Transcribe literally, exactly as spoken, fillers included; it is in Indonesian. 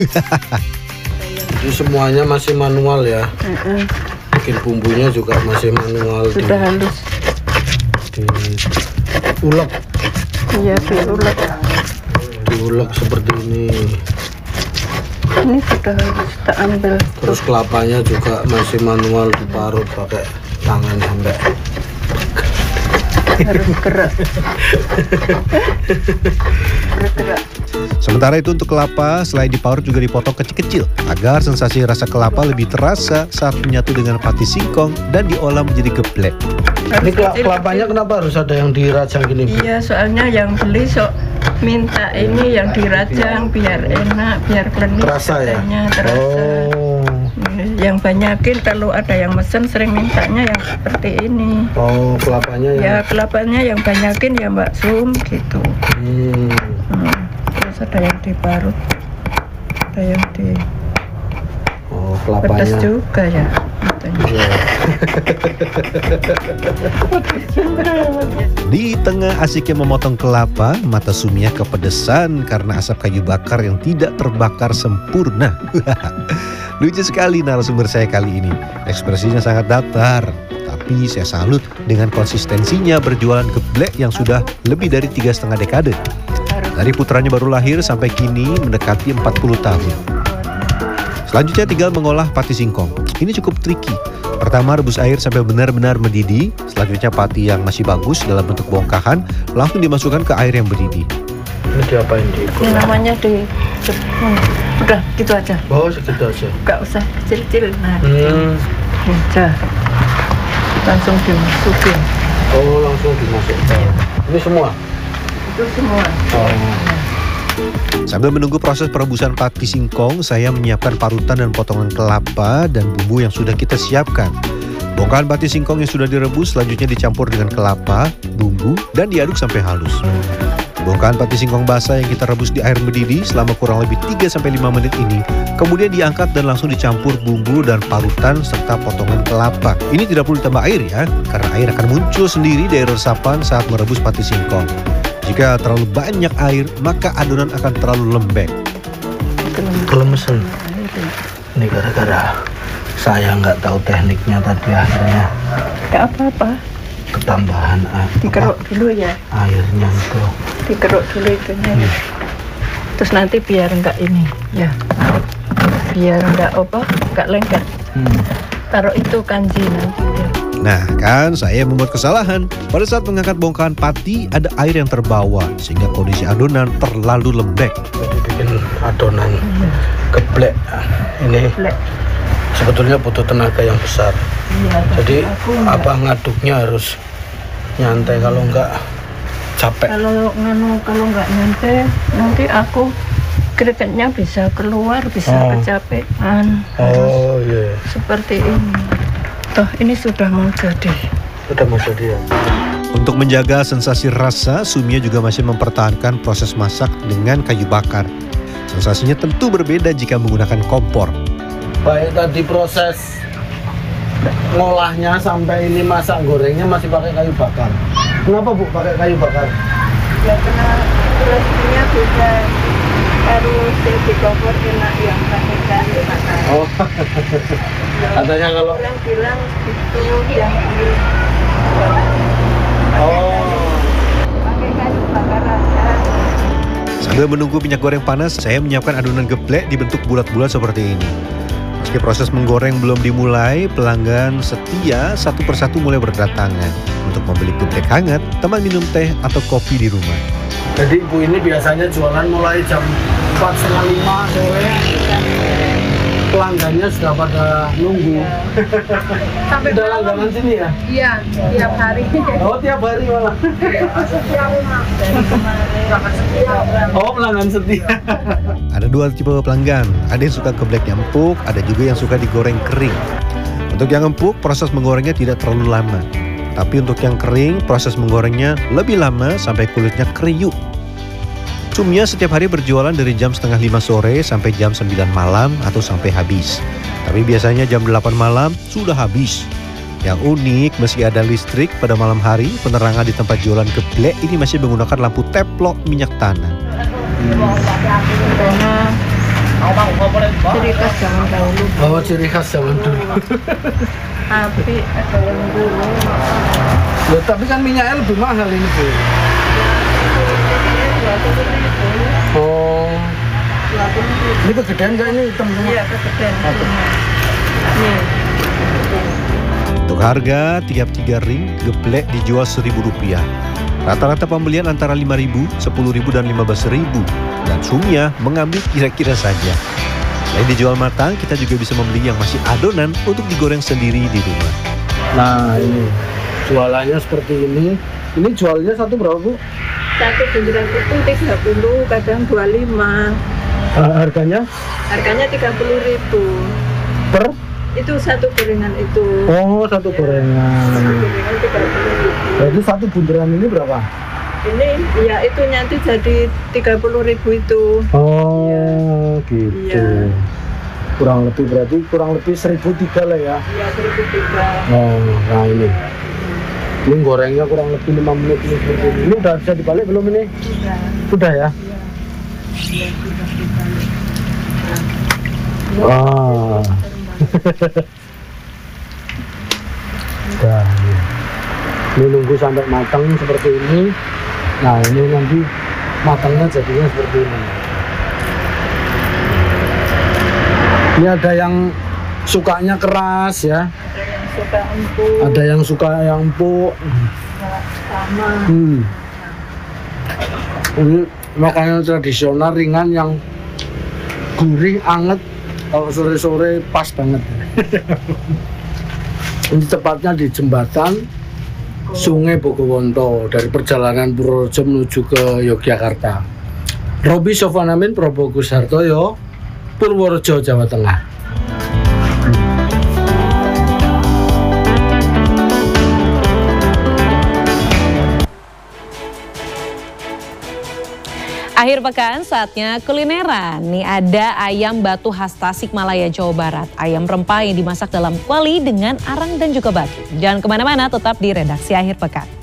Jadi semuanya masih manual ya. Mm-mm. Bikin bumbunya juga masih manual. Sudah di, halus. Di ulek. Iya, diulek. Diulek seperti ini. Ini sudah halus, kita ambil. Terus kelapanya juga masih manual diparut pakai tangan sampai Harus gerak. Bergerak. Sementara itu untuk kelapa, selain diparut juga dipotong kecil-kecil agar sensasi rasa kelapa lebih terasa saat menyatu dengan pati singkong dan diolah menjadi geplek. Ini kelap kelapanya kenapa harus ada yang dirajang gini, Bu? Iya, soalnya yang beli sok minta ini yang dirajang biar enak, biar klenik. Terasa ya? Terasa. Oh. Yang banyakin kalau ada yang mesen sering mintanya yang seperti ini. Oh, kelapanya Ya, ya. kelapanya yang banyakin ya Mbak Sum gitu. Hmm. Hmm. Terus ada yang diparut, ada yang di Oh, pedas kelapanya. juga ya. katanya. Iya. Di tengah asiknya memotong kelapa, mata Sumia kepedesan karena asap kayu bakar yang tidak terbakar sempurna. Lucu sekali narasumber saya kali ini. Ekspresinya sangat datar, tapi saya salut dengan konsistensinya berjualan geblek yang sudah lebih dari tiga setengah dekade. Dari putranya baru lahir sampai kini mendekati empat puluh tahun. Selanjutnya tinggal mengolah pati singkong. Ini cukup tricky. Pertama rebus air sampai benar-benar mendidih. Selanjutnya pati yang masih bagus dalam bentuk bongkahan langsung dimasukkan ke air yang mendidih. Ini diapain di? Ini namanya di hmm, udah gitu aja. Oh, segitu aja. Gak usah kecil-kecil. Nah, Hmm. udah langsung dimasukin. Oh, langsung dimasukkan. Ini semua. Itu semua. Oh. Sambil menunggu proses perebusan pati singkong, saya menyiapkan parutan dan potongan kelapa dan bumbu yang sudah kita siapkan. Bongkahan pati singkong yang sudah direbus selanjutnya dicampur dengan kelapa, bumbu, dan diaduk sampai halus. Bongkahan pati singkong basah yang kita rebus di air mendidih selama kurang lebih tiga sampai lima menit ini kemudian diangkat dan langsung dicampur bumbu dan parutan serta potongan kelapa. Ini tidak perlu ditambah air ya, karena air akan muncul sendiri dari resapan saat merebus pati singkong. Jika terlalu banyak air, maka adonan akan terlalu lembek. Kelemesan. Ini gara-gara saya nggak tahu tekniknya tadi akhirnya Gak apa-apa. ketambahan air, Dikeruk dulu ya. airnya itu. Dikeruk dulu itunya. Hmm. Terus nanti biar enggak ini ya. Biar enggak apa? Enggak lengket. Hmm. Taruh itu kanji nanti ya. Nah kan saya membuat kesalahan. Pada saat mengangkat bongkahan pati ada air yang terbawa sehingga kondisi adonan terlalu lembek. Jadi bikin adonan geblek ini Geblek. sebetulnya butuh tenaga yang besar. Iya. Jadi aku enggak. apa ngaduknya harus nyantai, kalau enggak capek. Kalau nganu kalau enggak nyantai nanti aku gregetnya bisa keluar, bisa Oh. kecapean. Harus Oh iya, seperti ini. Toh ini sudah mau jadi. sudah masuk dia. Untuk menjaga sensasi rasa, Sumia juga masih mempertahankan proses masak dengan kayu bakar. Sensasinya tentu berbeda jika menggunakan kompor. Baik tadi proses ngolahnya sampai ini masak gorengnya masih pakai kayu bakar. Kenapa Bu pakai kayu bakar? Ya karena resepnya beda. Harus di kompor enak yang pakai kayu bakar. Oh, katanya kalau Orang bilang itu yang di oh pakai kayu bakar aja. Sambil menunggu minyak goreng panas, saya menyiapkan adonan geblek dibentuk bulat-bulat seperti ini. Meski proses menggoreng belum dimulai, pelanggan setia satu persatu mulai berdatangan untuk membeli geblek hangat, teman minum teh atau kopi di rumah. jadi Ibu ini biasanya jualan mulai jam empat setengah lima sore. Pelanggannya sudah pada nunggu. Sampai Udah langganan sini ya? Iya, tiap hari. Oh, tiap hari malah. Dari kemarin. Oh, pelanggan setia. Ada dua tipe pelanggan, ada yang suka geblek yang empuk, ada juga yang suka digoreng kering. Untuk yang empuk, proses menggorengnya tidak terlalu lama. Tapi untuk yang kering, proses menggorengnya lebih lama sampai kulitnya kriuk. Sumia setiap hari berjualan dari jam setengah lima sore sampai jam sembilan malam atau sampai habis. Tapi biasanya jam delapan malam sudah habis. Yang unik, meski ada listrik pada malam hari, penerangan di tempat jualan geblek ini masih menggunakan lampu teplok minyak tanah. Karena Ciri khas zaman dahulu. Oh, ciri khas zaman dulu. Api ada yang dulu. Ya, tapi kan minyaknya lebih mahal ini, Bu. Oh. Ini kegedean nggak ini hitam semua? Iya, kegedean. Nih. Untuk harga, tiap tiga ring geplek dijual seribu rupiah. Rata-rata pembelian antara lima ribu, sepuluh ribu, dan lima belas ribu. Dan Sumia mengambil kira-kira saja. Selain dijual matang, kita juga bisa membeli yang masih adonan untuk digoreng sendiri di rumah. Nah, ini jualannya seperti ini. Ini jualnya satu berapa, Bu? Satu bunderan itu tiga puluh, kadang dua puluh lima. Uh, harganya? Harganya tiga puluh ribu. Per? Itu satu gorengan itu. Oh, satu gorengan. Satu gorengan tiga puluh ribu. Jadi satu bunderan ini berapa? Ini ya itu nanti jadi tiga puluh ribu itu. Oh, gitu. Iya. Kurang lebih berarti kurang lebih seribu tiga lah ya. Iya, seribu tiga. Oh, nah ini. Ini gorengnya kurang lebih lima menit ini seperti ini. Ini udah bisa dibalik belum ini? Sudah. Sudah ya? Iya, sudah dibalik. Wah. Nah, ini. Ini nunggu sampai matang seperti ini. Nah, ini nanti matangnya jadinya seperti ini. Ini ada yang sukanya keras ya. Ada yang suka empuk. Ada yang suka yang empuk. Sama. Hmm. Ini makanan tradisional ringan yang gurih, anget. Kalau sore-sore pas banget. Ini tepatnya di jembatan Sungai Bogowonto dari perjalanan Purworejo menuju ke Yogyakarta. Robi Sofanamin, Probogus Hartoyo, Purworejo, Jawa Tengah. Akhir pekan saatnya kulineran. Nih ada ayam batu khas Tasikmalaya, Jawa Barat. Ayam rempah yang dimasak dalam kuali dengan arang dan juga batu. Jangan kemana-mana, tetap di redaksi Akhir Pekan.